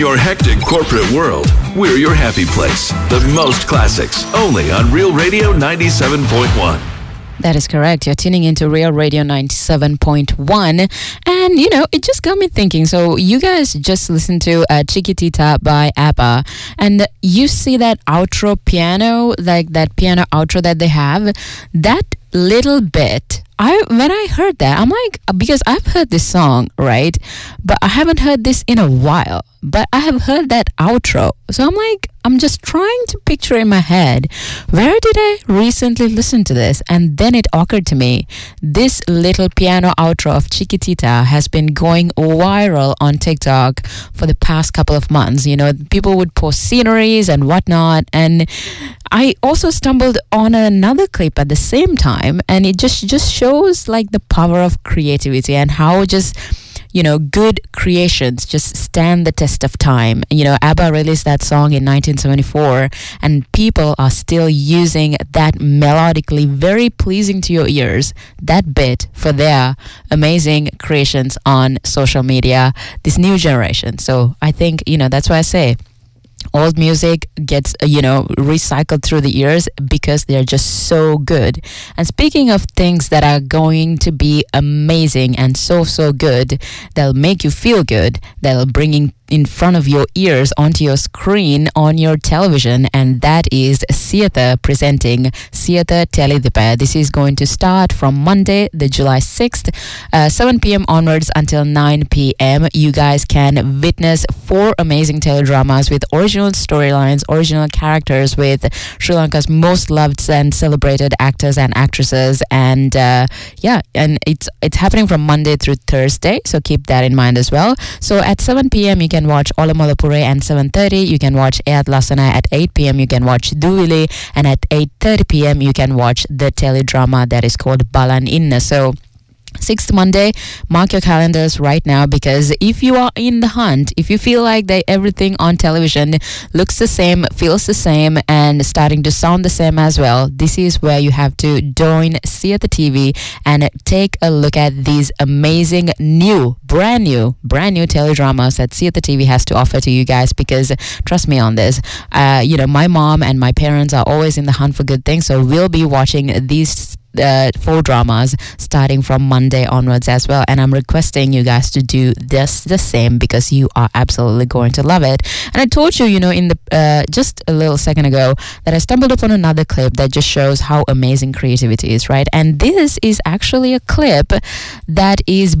Your hectic corporate world, we're your happy place. The most classics, only on Real Radio 97.1. That is correct. You're tuning into Real Radio 97.1. And, it just got me thinking. So you guys just listened to Chiquitita by ABBA. And you see that outro piano, like that piano outro that they have, that little bit. When I heard that, I'm like, because I've heard this song, right? But I haven't heard this in a while. But I have heard that outro. So I'm like, I'm just trying to picture in my head, where did I recently listen to this? And then it occurred to me, this little piano outro of Chiquitita has been going viral on TikTok for the past couple of months. People would post sceneries and whatnot. And I also stumbled on another clip at the same time. And it just shows like the power of creativity and how just good creations just stand the test of time. ABBA released that song in 1974, and people are still using that melodically very pleasing to your ears, that bit, for their amazing creations on social media, this new generation. So I think, that's why I say old music gets, recycled through the years because they're just so good. And speaking of things that are going to be amazing and so good, that'll make you feel good, that'll bring in front of your ears onto your screen on your television, and that is Siete presenting Siete Teledipe. This is going to start from Monday, the July 6th, 7 p.m. onwards until 9 p.m. You guys can witness 4 amazing teledramas with original storylines, original characters with Sri Lanka's most loved and celebrated actors and actresses, and and it's happening from Monday through Thursday, so keep that in mind as well. So at 7 p.m. you can watch Olamolapure, and 7:30 you can watch Eat Lasana. At 8 p.m. you can watch Duvili, and at 8:30 p.m. you can watch the teledrama that is called Balan Inna. So 6th Monday, mark your calendars right now, because if you are in the hunt, if you feel like everything on television looks the same, feels the same, and starting to sound the same as well, this is where you have to join Siete TV and take a look at these amazing brand new teledramas that Siete TV has to offer to you guys. Because trust me on this, my mom and my parents are always in the hunt for good things, so we'll be watching these 4 dramas starting from Monday onwards as well, and I'm requesting you guys to do this the same, because you are absolutely going to love it. And I told you, in the just a little second ago, that I stumbled upon another clip that just shows how amazing creativity is, right? And this is actually a clip that is